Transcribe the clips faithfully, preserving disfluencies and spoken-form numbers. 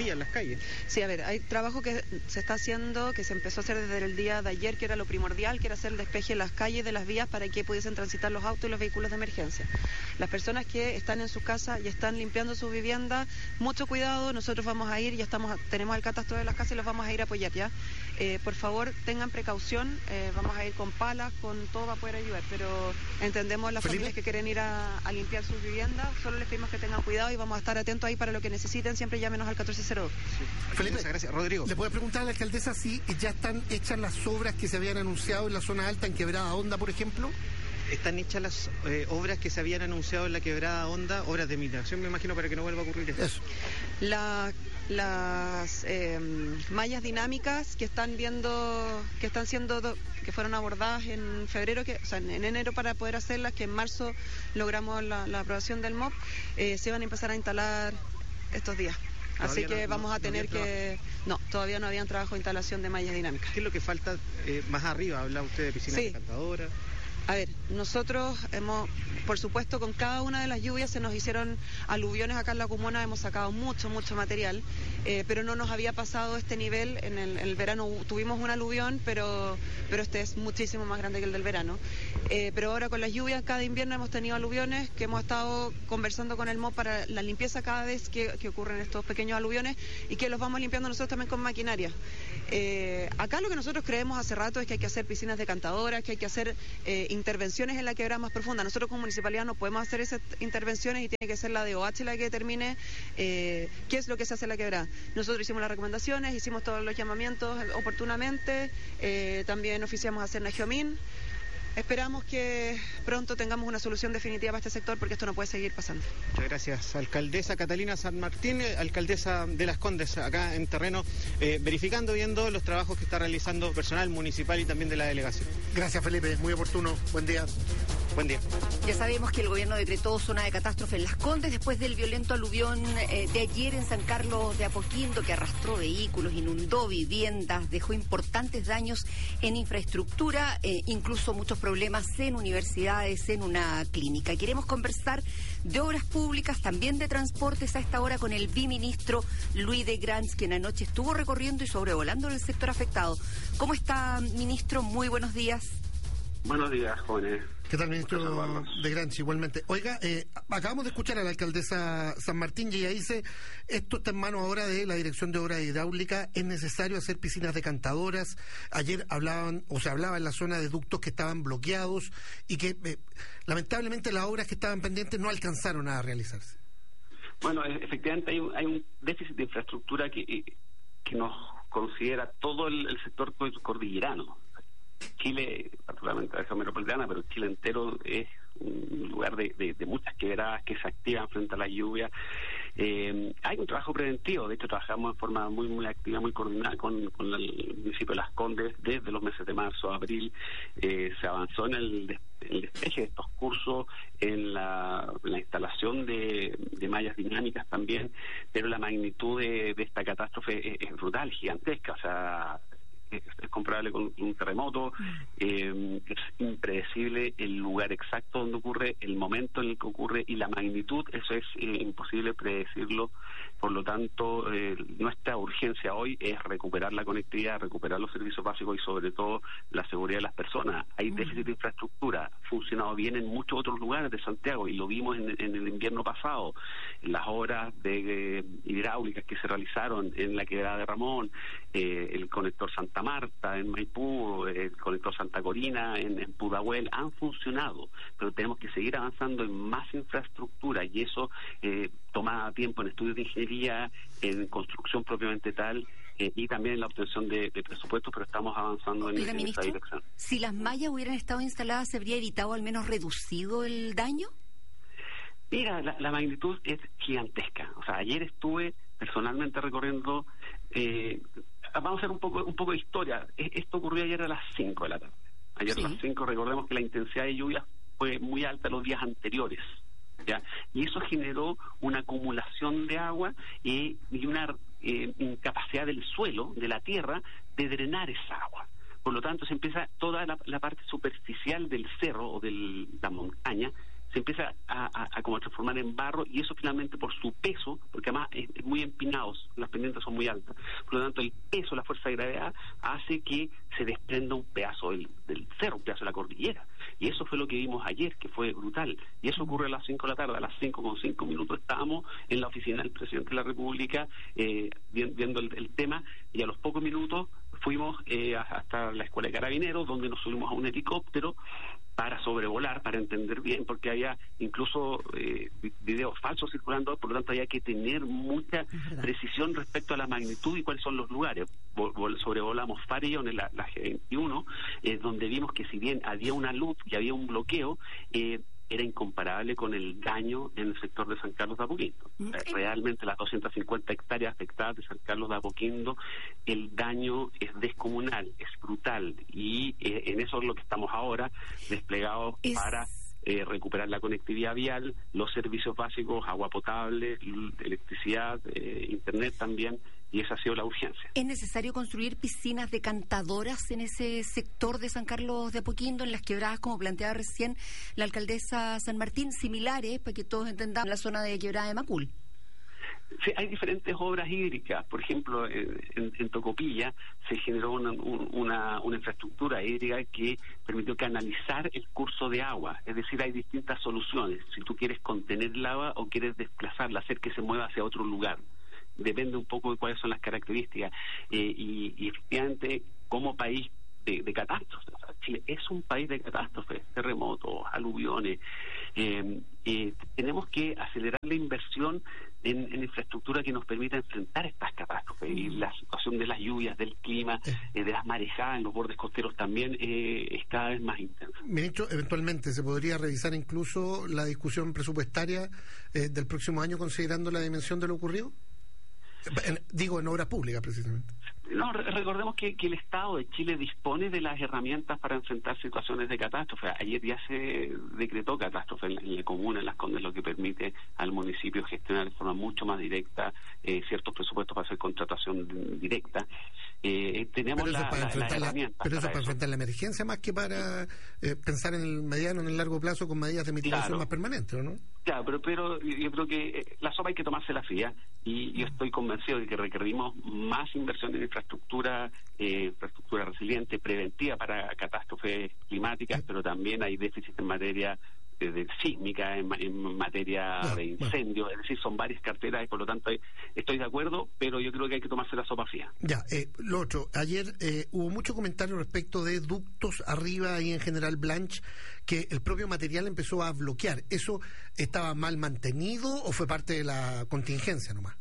vacías las calles. Sí, a ver, hay trabajo que se está haciendo, que se empezó a hacer desde el día de ayer, que era lo primordial, que era hacer el despeje de las calles, de las vías, para que pudiesen transitar los autos y los vehículos de emergencia. Las personas que están en sus casas y están limpiando su vivienda, mucho cuidado, nosotros vamos a ir, ya estamos, tenemos el catastro de las casas y los vamos a ir a apoyar ya. Eh, por favor, tengan precaución, eh, vamos a ir con palas, con todo para poder ayudar, pero entendemos las Felipe. familias que quieren ir a, a limpiar sus viviendas, solo les pedimos que tengan cuidado y vamos a estar atentos ahí para lo que necesiten, siempre llámenos al catorce cero dos. Sí. Felipe, Muchas gracias. Rodrigo. ¿Le puede preguntar a la alcaldesa si ya están hechas las obras que se habían anunciado en la zona alta, en Quebrada Honda, por ejemplo? Están hechas las eh, obras que se habían anunciado en la Quebrada Honda, obras de mitigación, me imagino, para que no vuelva a ocurrir eso. Eso. La, las eh, mallas dinámicas que están viendo, que están siendo, do, que fueron abordadas en febrero, que, o sea, en, en enero para poder hacerlas, que en marzo logramos la, la aprobación del M O P, eh, se van a empezar a instalar estos días. Así que no, vamos no, a tener no que... No, todavía no habían trabajo de instalación de mallas dinámicas. ¿Qué es lo que falta eh, más arriba? ¿Habla usted de piscinas Sí. decantadoras? A ver, nosotros hemos, por supuesto, con cada una de las lluvias se nos hicieron aluviones acá en la comuna, hemos sacado mucho, mucho material, eh, pero no nos había pasado este nivel. En el, en el verano tuvimos un aluvión, pero, pero este es muchísimo más grande que el del verano. Eh, pero ahora con las lluvias, cada invierno hemos tenido aluviones, que hemos estado conversando con el M O P para la limpieza cada vez que, que ocurren estos pequeños aluviones y que los vamos limpiando nosotros también con maquinaria. Eh, acá lo que nosotros creemos hace rato es que hay que hacer piscinas decantadoras, que hay que hacer eh, intervenciones en la quebrada más profunda. Nosotros como municipalidad no podemos hacer esas intervenciones y tiene que ser la de O H la que determine eh, qué es lo que se hace en la quebrada. Nosotros hicimos las recomendaciones, hicimos todos los llamamientos oportunamente, eh, también oficiamos a hacer Geomín. Esperamos que pronto tengamos una solución definitiva para este sector porque esto no puede seguir pasando. Muchas gracias, alcaldesa Catalina San Martín, alcaldesa de Las Condes, acá en terreno, eh, verificando, viendo los trabajos que está realizando personal municipal y también de la delegación. Gracias, Felipe, muy oportuno. Buen día. Buen día. Ya sabemos que el gobierno decretó zona de catástrofe en Las Condes después del violento aluvión eh, de ayer en San Carlos de Apoquindo, que arrastró vehículos, inundó viviendas, dejó importantes daños en infraestructura, eh, incluso muchos problemas en universidades, en una clínica. Queremos conversar de obras públicas, también de transportes a esta hora con el biministro Luis de Grans, quien anoche estuvo recorriendo y sobrevolando el sector afectado. ¿Cómo está, ministro? Muy buenos días. Buenos días, jóvenes. ¿Qué tal, ministro de Grans? Igualmente. Oiga, eh, acabamos de escuchar a la alcaldesa San Martín y ella dice, esto está en manos ahora de la Dirección de Obras Hidráulicas, es necesario hacer piscinas decantadoras. Ayer hablaban, o se hablaba en la zona de ductos que estaban bloqueados y que eh, lamentablemente las obras que estaban pendientes no alcanzaron a realizarse. Bueno, efectivamente hay un, hay un déficit de infraestructura que, que nos considera todo el, el sector cordillerano. Chile, particularmente la región metropolitana, pero Chile entero es un lugar de, de, de muchas quebradas que se activan frente a la lluvia. Eh, hay un trabajo preventivo, de hecho trabajamos de forma muy muy activa, muy coordinada con, con el municipio de Las Condes desde los meses de marzo a abril. Eh, se avanzó en el, des, el despeje de estos cursos, en la, en la instalación de, de mallas dinámicas también, pero la magnitud de, de esta catástrofe es, es brutal, gigantesca, o sea... es comparable con un terremoto, eh, es impredecible el lugar exacto donde ocurre, el momento en el que ocurre y la magnitud, eso es eh, imposible predecirlo. Por lo tanto, eh, nuestra urgencia hoy es recuperar la conectividad, recuperar los servicios básicos y sobre todo la seguridad de las personas. Hay déficit de infraestructura, ha funcionado bien en muchos otros lugares de Santiago y lo vimos en, en el invierno pasado, las obras de eh, hidráulicas que se realizaron en la quebrada de Ramón, eh, el conector Santa Marta en Maipú, el conector Santa Corina en, en Pudahuel, han funcionado, pero tenemos que seguir avanzando en más infraestructura y eso eh, toma tiempo en estudios de ingeniería, en construcción propiamente tal, eh, y también en la obtención de, de presupuestos, pero estamos avanzando en, Oiga, en ministro, esa dirección. Si las mallas hubieran estado instaladas, ¿se habría evitado o al menos reducido el daño? Mira, la, la magnitud es gigantesca. O sea, ayer estuve personalmente recorriendo, eh, vamos a hacer un poco un poco de historia. Esto ocurrió ayer a las cinco de la tarde. Ayer sí. A las cinco, recordemos que la intensidad de lluvia fue muy alta los días anteriores, ¿ya? Y eso generó una acumulación de agua y, y una eh, incapacidad del suelo, de la tierra, de drenar esa agua. Por lo tanto, se empieza toda la, la parte superficial del cerro o de la montaña, se empieza a, a, a como transformar en barro y eso finalmente por su peso, porque además es, es muy empinados las, pendientes son muy altas. Por lo tanto, el peso, la fuerza de gravedad, hace que se desprenda un pedazo del, del cerro, un pedazo de la cordillera. Y eso fue lo que vimos ayer, que fue brutal. Y eso ocurre a las cinco de la tarde. A las cinco con cinco minutos estábamos en la oficina del presidente de la República eh, viendo el, el tema, y a los pocos minutos fuimos eh, hasta la Escuela de Carabineros, donde nos subimos a un helicóptero para sobrevolar, para entender bien, porque había incluso eh, videos falsos circulando, por lo tanto había que tener mucha precisión respecto a la magnitud y cuáles son los lugares. Vol vol sobrevolamos Farellones, la, la G veintiuno, eh, donde vimos que si bien había una luz y había un bloqueo, eh, era incomparable con el daño en el sector de San Carlos de Apoquindo. Realmente las doscientas cincuenta hectáreas afectadas de San Carlos de Apoquindo, el daño es descomunal, es brutal, y eh, en eso es lo que estamos ahora desplegados es... para eh, recuperar la conectividad vial, los servicios básicos, agua potable, electricidad, eh, internet también, y esa ha sido la urgencia. ¿Es necesario construir piscinas decantadoras en ese sector de San Carlos de Apoquindo, en las quebradas, como planteaba recién la alcaldesa San Martín, similares, para que todos entendamos, la zona de Quebrada de Macul? Sí, hay diferentes obras hídricas. Por ejemplo, en, en Tocopilla se generó una, una, una infraestructura hídrica que permitió canalizar el curso de agua. Es decir, hay distintas soluciones. Si tú quieres contener el agua o quieres desplazarla, hacer que se mueva hacia otro lugar. Depende un poco de cuáles son las características. Eh, y, y efectivamente, como país de, de catástrofes, o sea, Chile es un país de catástrofes, terremotos, aluviones. Eh, eh, tenemos que acelerar la inversión en, en infraestructura que nos permita enfrentar estas catástrofes. Y la situación de las lluvias, del clima, eh, de las marejadas en los bordes costeros también eh, es cada vez más intensa. Ministro, eventualmente se podría revisar incluso la discusión presupuestaria eh, del próximo año, considerando la dimensión de lo ocurrido. En, digo, en obra pública, precisamente. No, re recordemos que, que el Estado de Chile dispone de las herramientas para enfrentar situaciones de catástrofe. Ayer ya se decretó catástrofe en la, en la comuna, en Las Condes, lo que permite al municipio gestionar de forma mucho más directa eh, ciertos presupuestos para hacer contratación directa. Eh, tenemos la, la, la herramienta. Pero eso para para enfrentar la emergencia, más que para eh, pensar en el mediano, en el largo plazo, con medidas de mitigación claro. más permanentes, ¿o no? Claro, pero, pero yo creo que eh, la sopa hay que tomársela fría, y yo estoy convencido de que requerimos más inversión en infraestructura, eh, infraestructura resiliente, preventiva para catástrofes climáticas, sí. pero también hay déficit en materia de, de sísmica, en, en materia no, de incendios, bueno. es decir, son varias carteras y por lo tanto estoy de acuerdo, pero yo creo que hay que tomarse la sopa fría. Ya, eh, lo otro, ayer eh, hubo mucho comentario respecto de ductos arriba y en General Blanch, que el propio material empezó a bloquear. ¿Eso estaba mal mantenido o fue parte de la contingencia nomás?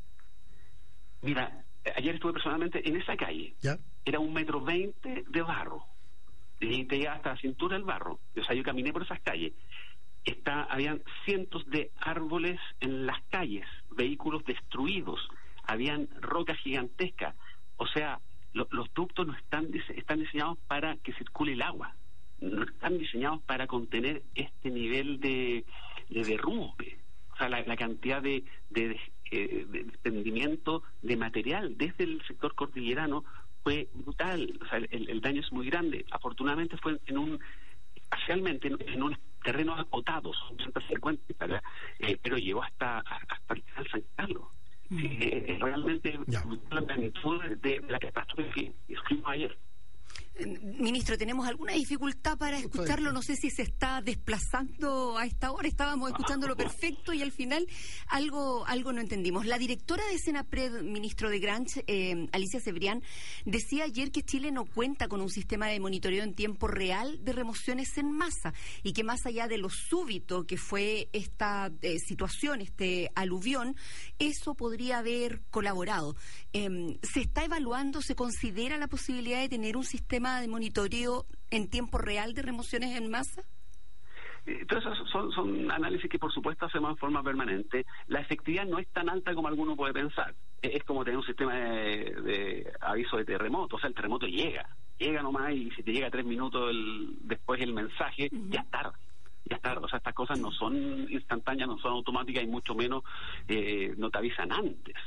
Mira, ayer estuve personalmente en esa calle. ¿Ya? Era un metro veinte de barro. Y te llega hasta la cintura el barro. O sea, yo caminé por esas calles. Está, habían cientos de árboles en las calles, vehículos destruidos, habían rocas gigantescas. O sea, lo, los ductos no están, están diseñados para que circule el agua. No están diseñados para contener este nivel de, de derrumbe. O sea, la, la cantidad de, de, de, eh, de desprendimiento de material desde el sector cordillerano fue brutal. O sea, el, el daño es muy grande. Afortunadamente fue en un, parcialmente en, en un terrenos acotados, ciento cincuenta, eh, pero llegó hasta hasta el San Carlos. Mm. Sí, eh, realmente ya. La magnitud de, de la catástrofe que escribimos ayer. Ministro, tenemos alguna dificultad para escucharlo, no sé si se está desplazando a esta hora, estábamos escuchándolo perfecto y al final algo algo no entendimos. La directora de Senapred, ministro de Granch, eh, Alicia Cebrián, decía ayer que Chile no cuenta con un sistema de monitoreo en tiempo real de remociones en masa y que más allá de lo súbito que fue esta eh, situación, este aluvión, eso podría haber colaborado. Eh, ¿Se está evaluando, se considera la posibilidad de tener un sistema de monitoreo en tiempo real de remociones en masa? Entonces son, son análisis que por supuesto hacemos de forma permanente. La efectividad no es tan alta como alguno puede pensar. Es como tener un sistema de, de aviso de terremoto. O sea, el terremoto llega, llega nomás, y si te llega tres minutos el, después el mensaje, uh-huh. ya es tarde. Ya está, o sea, estas cosas no son instantáneas, no son automáticas y mucho menos eh, no te avisan antes.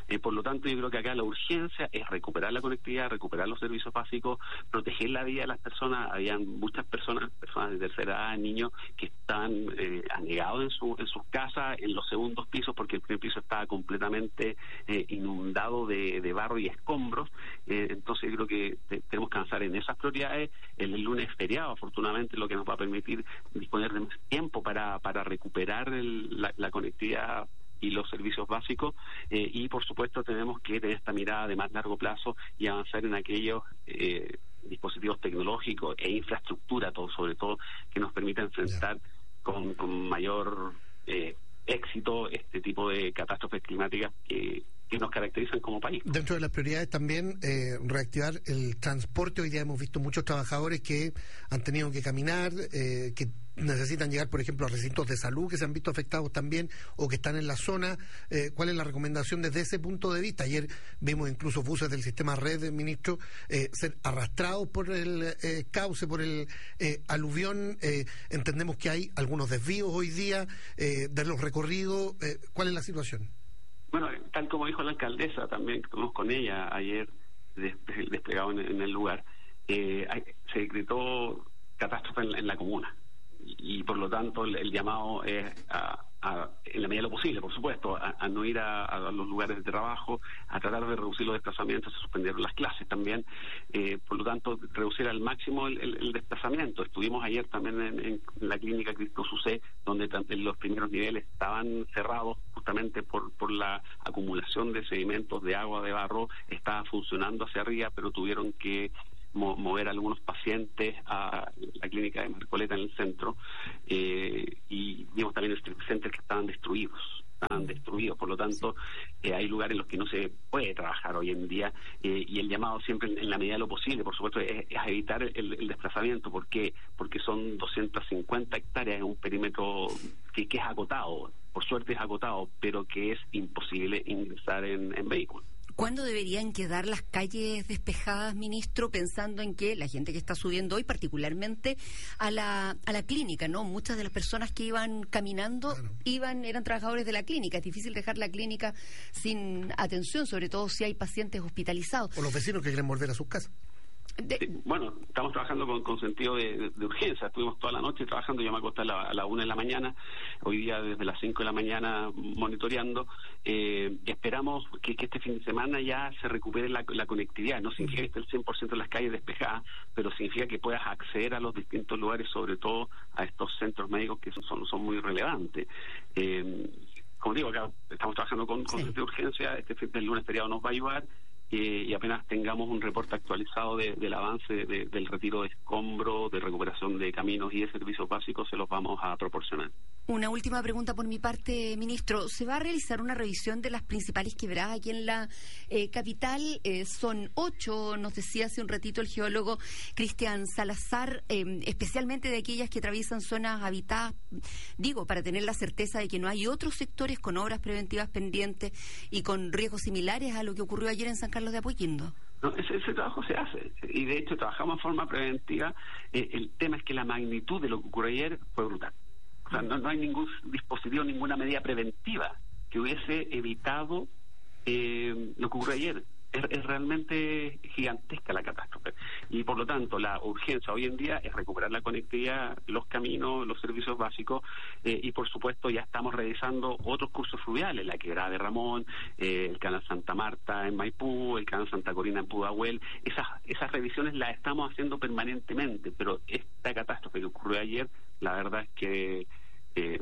Eh, por lo tanto, yo creo que acá la urgencia es recuperar la conectividad, recuperar los servicios básicos, proteger la vida de las personas. Habían muchas personas, personas de tercera edad, niños, que están eh, anegados en, su, en sus casas, en los segundos pisos, porque el primer piso estaba completamente eh, inundado de, de barro y escombros. Eh, entonces, yo creo que te, tenemos que avanzar en esas prioridades. El, el lunes feriado, afortunadamente, lo que nos va a permitir disponer de más tiempo para, para recuperar el, la, la conectividad y los servicios básicos, eh, y por supuesto tenemos que tener esta mirada de más largo plazo y avanzar en aquellos eh, dispositivos tecnológicos e infraestructura, todo sobre todo, que nos permita enfrentar con, con mayor eh, éxito este tipo de catástrofes climáticas que, que nos caracterizan como país. Dentro de las prioridades también eh, reactivar el transporte. Hoy día hemos visto muchos trabajadores que han tenido que caminar, eh, que necesitan llegar, por ejemplo, a recintos de salud que se han visto afectados también o que están en la zona. Eh, ¿Cuál es la recomendación desde ese punto de vista? Ayer vimos incluso buses del sistema Red, ministro, eh, ser arrastrados por el eh, cauce, por el eh, aluvión. Eh, entendemos que hay algunos desvíos hoy día eh, de los recorridos. Eh, ¿Cuál es la situación? Bueno, tal como dijo la alcaldesa, también que estuvimos con ella ayer desplegado en, en el lugar, eh, hay, se decretó catástrofe en, en la comuna. Y por lo tanto el, el llamado es a, a, en la medida de lo posible, por supuesto, a, a no ir a, a los lugares de trabajo, a tratar de reducir los desplazamientos, a suspender las clases también, eh, por lo tanto reducir al máximo el, el, el desplazamiento. Estuvimos ayer también en, en la clínica Cristo Sucé, donde también los primeros niveles estaban cerrados justamente por, por la acumulación de sedimentos, de agua, de barro. Estaba funcionando hacia arriba, pero tuvieron que mover a algunos pacientes a la clínica de Marcoleta en el centro, eh, y vimos también centros que estaban destruidos, estaban destruidos, por lo tanto eh, hay lugares en los que no se puede trabajar hoy en día, eh, y el llamado siempre en, en la medida de lo posible, por supuesto, es, es evitar el, el desplazamiento. ¿Por qué? Porque son doscientas cincuenta hectáreas, en un perímetro que, que es agotado, por suerte es agotado, pero que es imposible ingresar en, en vehículos. ¿Cuándo deberían quedar las calles despejadas, ministro, pensando en que la gente que está subiendo hoy, particularmente a la a la clínica, ¿no? Muchas de las personas que iban caminando claro. iban eran trabajadores de la clínica. Es difícil dejar la clínica sin atención, sobre todo si hay pacientes hospitalizados. O los vecinos que quieren volver a sus casas. De... Sí, bueno, estamos trabajando con, con sentido de, de urgencia. Estuvimos toda la noche trabajando. Yo me acosté a la, a la una de la mañana, hoy día desde las cinco de la mañana monitoreando. Eh, esperamos que, que este fin de semana ya se recupere la, la conectividad. No significa que esté el cien por ciento de las calles despejadas, pero significa que puedas acceder a los distintos lugares, sobre todo a estos centros médicos que son, son muy relevantes. Eh, como digo, acá estamos trabajando con, con sí. sentido de urgencia. Este fin del lunes feriado nos va a ayudar. Eh, y apenas tengamos un reporte actualizado de, del avance de, del retiro de escombros, de recuperación de caminos y de servicios básicos, se los vamos a proporcionar. Una última pregunta por mi parte, ministro. ¿Se va a realizar una revisión de las principales quebradas aquí en la eh, capital? Eh, son ocho, nos decía hace un ratito el geólogo Cristian Salazar, eh, especialmente de aquellas que atraviesan zonas habitadas, digo, para tener la certeza de que no hay otros sectores con obras preventivas pendientes y con riesgos similares a lo que ocurrió ayer en San Carlos de Apoquindo. No, ese, ese trabajo se hace, y de hecho trabajamos en forma preventiva. Eh, el tema es que la magnitud de lo que ocurrió ayer fue brutal. O sea, no, no hay ningún dispositivo, ninguna medida preventiva que hubiese evitado eh, lo que ocurrió ayer. Es, es realmente gigantesca la catástrofe. Y por lo tanto, la urgencia hoy en día es recuperar la conectividad, los caminos, los servicios básicos, eh, y por supuesto ya estamos realizando otros cursos fluviales, la quebrada de Ramón, eh, el canal Santa Marta en Maipú, el canal Santa Corina en Pudahuel. Esas, esas revisiones las estamos haciendo permanentemente, pero esta catástrofe que ocurrió ayer, la verdad es que eh,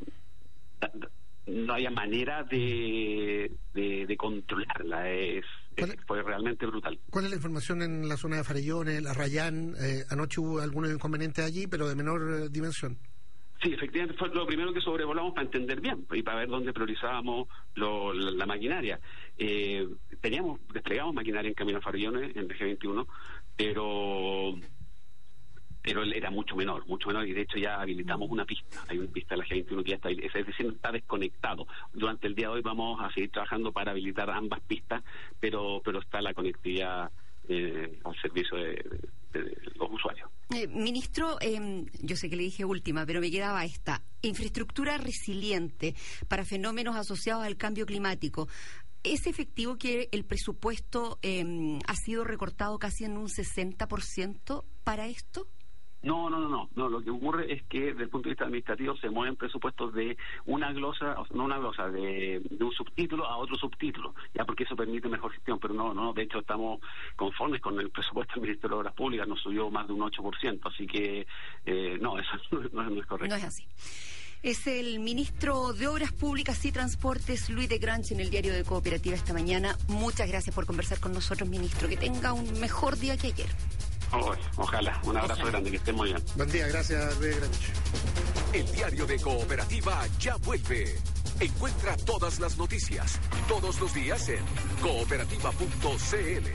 no había manera de, de, de controlarla. Es, es, fue realmente brutal. ¿Cuál es la información en la zona de Farellones, la Rayán? Eh, anoche hubo algunos inconvenientes allí, pero de menor eh, dimensión. Sí, efectivamente fue lo primero que sobrevolamos para entender bien y para ver dónde priorizábamos lo, la, la maquinaria. Eh, teníamos, desplegamos maquinaria en Camino a Farellones, en el G veintiuno, pero... pero era mucho menor, mucho menor, y de hecho ya habilitamos una pista, hay una pista de la G veintiuno que ya está, es decir, está desconectado. Durante el día de hoy vamos a seguir trabajando para habilitar ambas pistas, pero pero está la conectividad eh, al servicio de, de, de los usuarios. Eh, ministro, eh, yo sé que le dije última, pero me quedaba esta. Infraestructura resiliente para fenómenos asociados al cambio climático. ¿Es efectivo que el presupuesto eh, ha sido recortado casi en un sesenta por ciento para esto? No, no, no, no, no. Lo que ocurre es que desde el punto de vista administrativo se mueven presupuestos de una glosa, no una glosa, de, de un subtítulo a otro subtítulo, ya porque eso permite mejor gestión, pero no, no, de hecho estamos conformes con el presupuesto del Ministerio de Obras Públicas, nos subió más de un ocho por ciento, así que eh, no, eso no, no es correcto. No es así. Es el ministro de Obras Públicas y Transportes, Luis de Granchi, en el Diario de Cooperativa esta mañana. Muchas gracias por conversar con nosotros, ministro. Que tenga un mejor día que ayer. Oh, ojalá. Un abrazo ojalá. grande, que estén muy bien. Buen día, gracias, Luis de Granchi. El Diario de Cooperativa ya vuelve. Encuentra todas las noticias, todos los días en cooperativa punto c l.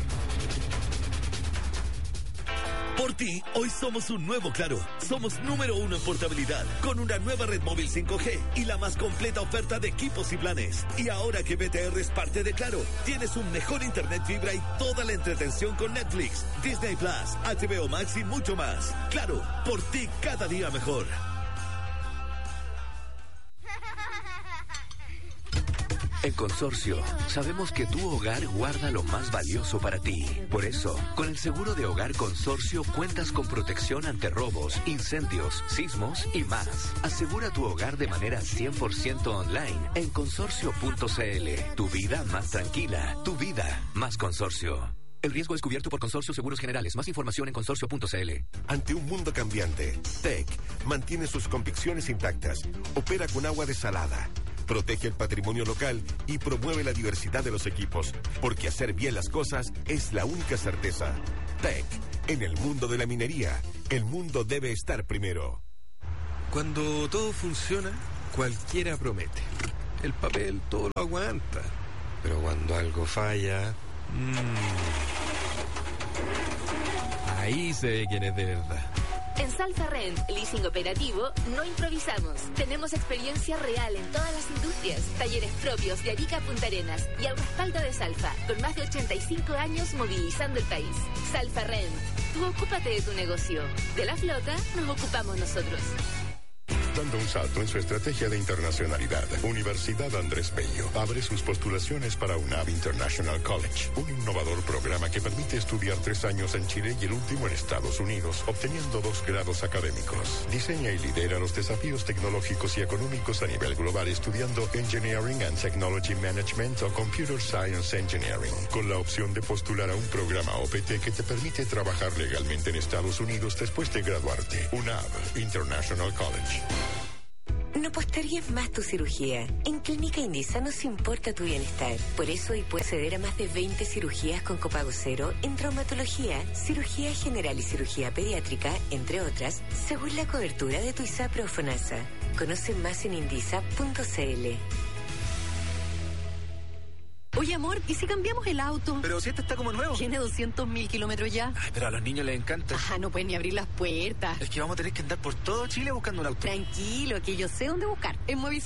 Por ti, hoy somos un nuevo Claro. Somos número uno en portabilidad, con una nueva red móvil cinco G y la más completa oferta de equipos y planes. Y ahora que B T R es parte de Claro, tienes un mejor internet fibra y toda la entretención con Netflix, Disney Plus, H B O Max y mucho más. Claro, por ti cada día mejor. En Consorcio, sabemos que tu hogar guarda lo más valioso para ti. Por eso, con el seguro de hogar Consorcio cuentas con protección ante robos, incendios, sismos y más. Asegura tu hogar de manera cien por ciento online en consorcio punto c l. Tu vida más tranquila, tu vida más Consorcio. El riesgo es cubierto por Consorcio Seguros Generales. Más información en consorcio punto c l. Ante un mundo cambiante, T E C mantiene sus convicciones intactas. Opera con agua desalada. Protege el patrimonio local y promueve la diversidad de los equipos, porque hacer bien las cosas es la única certeza. T E C, en el mundo de la minería, el mundo debe estar primero. Cuando todo funciona, cualquiera promete. El papel todo lo aguanta. Pero cuando algo falla, mmm, ahí se ve quién es de verdad. En Salfa Rent, leasing operativo, no improvisamos. Tenemos experiencia real en todas las industrias, talleres propios de Arica a Punta Arenas y al respaldo de Salfa, con más de ochenta y cinco años movilizando el país. Salfa Rent, tú ocúpate de tu negocio. De la flota nos ocupamos nosotros. Dando un salto en su estrategia de internacionalidad, Universidad Andrés Bello abre sus postulaciones para UNAV International College, un innovador programa que permite estudiar tres años en Chile y el último en Estados Unidos, obteniendo dos grados académicos. Diseña y lidera los desafíos tecnológicos y económicos a nivel global estudiando Engineering and Technology Management o Computer Science Engineering, con la opción de postular a un programa O P T que te permite trabajar legalmente en Estados Unidos después de graduarte. UNAV International College. No postergues más tu cirugía. En Clínica Indisa nos importa tu bienestar. Por eso hoy puedes acceder a más de veinte cirugías con copago cero en traumatología, cirugía general y cirugía pediátrica, entre otras, según la cobertura de tu ISAPRE o FONASA. Conoce más en indisa punto c l. Oye, amor, ¿y si cambiamos el auto? Pero si este está como nuevo. Tiene doscientos mil kilómetros ya. Ay, pero a los niños les encanta. Ah, no pueden ni abrir las puertas. Es que vamos a tener que andar por todo Chile buscando un auto. Tranquilo, que yo sé dónde buscar. En Movistar.